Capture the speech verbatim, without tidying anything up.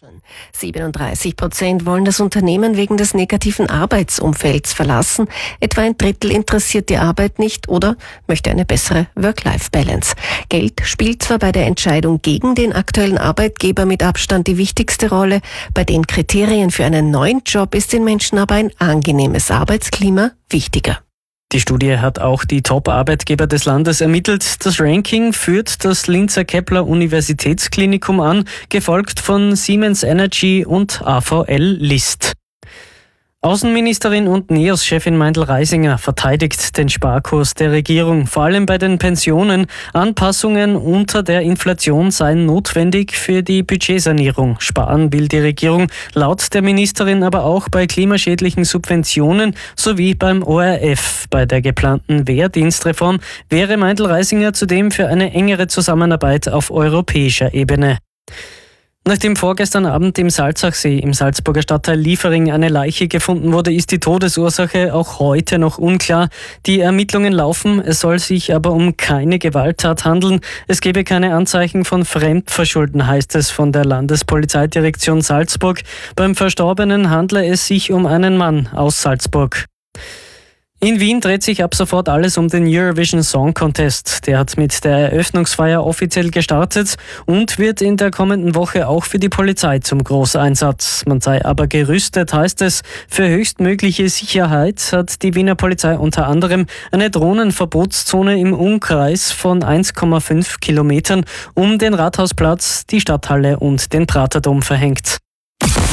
siebenunddreißig Prozent wollen das Unternehmen wegen des negativen Arbeitsumfelds verlassen. Etwa ein Drittel interessiert die Arbeit nicht oder möchte eine bessere Work-Life-Balance. Geld spielt zwar bei der Entscheidung gegen den aktuellen Arbeitgeber mit Abstand die wichtigste Rolle. Bei den Kriterien für einen neuen Job ist den Menschen aber ein angenehmes Arbeitsklima wichtiger. Die Studie hat auch die Top-Arbeitgeber des Landes ermittelt. Das Ranking führt das Linzer Kepler-Universitätsklinikum an, gefolgt von Siemens Energy und A V L List. Außenministerin und NEOS-Chefin Meindl-Reisinger verteidigt den Sparkurs der Regierung. Vor allem bei den Pensionen. Anpassungen unter der Inflation seien notwendig für die Budgetsanierung. Sparen will die Regierung laut der Ministerin aber auch bei klimaschädlichen Subventionen sowie beim O R F. Bei der geplanten Wehrdienstreform wäre Meindl-Reisinger zudem für eine engere Zusammenarbeit auf europäischer Ebene. Nachdem vorgestern Abend im Salzachsee im Salzburger Stadtteil Liefering eine Leiche gefunden wurde, ist die Todesursache auch heute noch unklar. Die Ermittlungen laufen, es soll sich aber um keine Gewalttat handeln. Es gebe keine Anzeichen von Fremdverschulden, heißt es von der Landespolizeidirektion Salzburg. Beim Verstorbenen handle es sich um einen Mann aus Salzburg. In Wien dreht sich ab sofort alles um den Eurovision Song Contest. Der hat mit der Eröffnungsfeier offiziell gestartet und wird in der kommenden Woche auch für die Polizei zum Großeinsatz. Man sei aber gerüstet, heißt es. Für höchstmögliche Sicherheit hat die Wiener Polizei unter anderem eine Drohnenverbotszone im Umkreis von eins Komma fünf Kilometern um den Rathausplatz, die Stadthalle und den Praterdom verhängt.